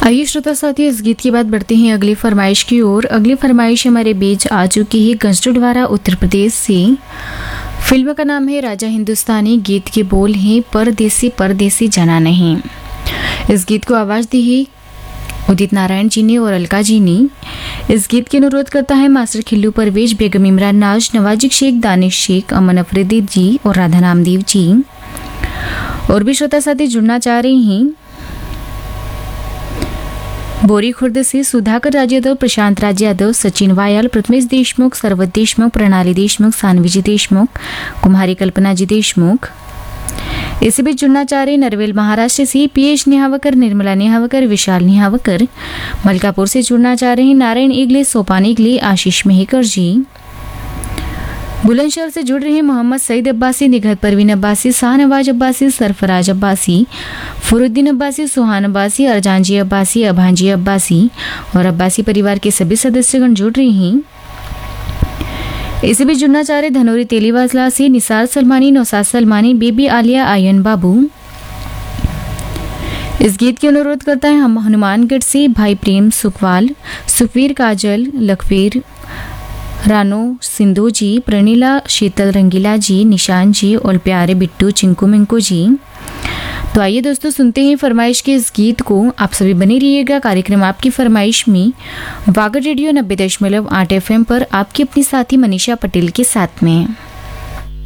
आइए श्रोता साथियों, इस गीत के बाद बढ़ते हैं अगली फरमाइश की ओर। अगली फरमाइश हमारे बीच आ चुकी है गंजडवाड़ा उत्तर प्रदेश से। फिल्म का नाम है राजा हिंदुस्तानी। गीत के बोल हैं परदेसी परदेसी जाना नहीं। इस गीत को आवाज़ दी है उदित नारायण जी ने और अलका जी ने। इस गीत के अनुरोध करता है मास्टर खिल्लू परवेज, बेगम इमरान नाज, नवाजिक शेख, दानिश शेख, अमन अफरीदी जी और राधा नामदेव जी। और भी श्रोता साथी जुड़ना चाह रहे हैं। बोरी खुर्द से सुधाकर राज यादव, प्रशांत राज यादव, सचिन वायल, प्रथमेश देशमुख, सरवत देशमुख, प्रणाली देशमुख, सानवी जी देशमुख, कुमारी कल्पना जी देशमुख। इसी बीच जुड़ना चाह रहे नरवेल महाराष्ट्र से पीएच निहावकर, निर्मला निहावकर, विशाल निहावकर। मलकापुर से जुड़ना चाह रहे हैं नारायण इगले, सोपान इगले, आशीष मेहकर जी। बुलंदशहर से जुड़ रहे हैं मोहम्मद सईद अब्बासी, निघत परवीन अब्बासी, शाहनवाज अब्बासी, सरफराज अब्बासी, फरुद्दीन अब्बासी, सुहान अब्बासी, अरजानजी अब्बासी, अभांजी अब्बासी और अब्बासी परिवार के सभी सदस्यगण जुड़ रहे हैं। इसी बीच जुड़ना चाह रहे धनोरी तेलीवासला से निसार सलमानी, नौसाद सलमानी, बेबी आलिया, आयन बाबू। इस गीत के अनुरोध करता है हम हनुमानगढ़ से भाई प्रेम सुखवाल, सुखवीर काजल, लखवीर रानो, सिंधु जी, प्रणीला, शीतल रंगीला जी, निशान जी और प्यारे बिट्टू, चिंकू मिंकू जी। तो आइए दोस्तों सुनते हैं फरमाइश के इस गीत को। आप सभी बने रहिएगा कार्यक्रम आपकी फरमाइश में वागर रेडियो 90.8 FM पर आपकी अपनी साथी मनीषा पटेल के साथ में।